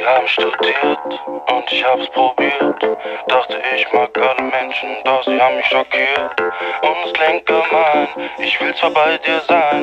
Wir haben studiert und ich hab's probiert. Dachte ich mag alle Menschen, doch sie haben mich schockiert. Und es klingt gemein, ich will zwar bei dir sein,